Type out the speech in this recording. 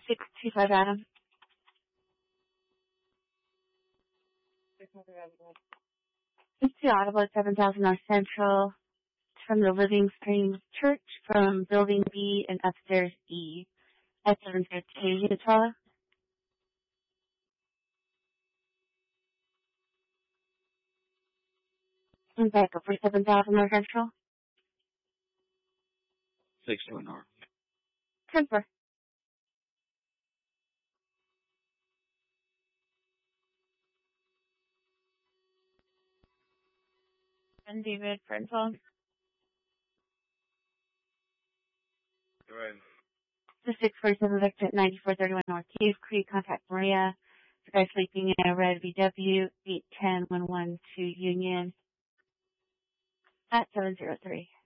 625 Adam. It's the Audible at 7000 North Central. It's from the Living Stream Church from Building B and Upstairs E at 702 Utah. And back up for 7000 North Central. 6-2 North. Transfer. And David Frenzel. Go ahead. The 647 Victor at 9431 North Cave Creek. Contact Maria. The guy sleeping in a red VW 810-112 Union at 703.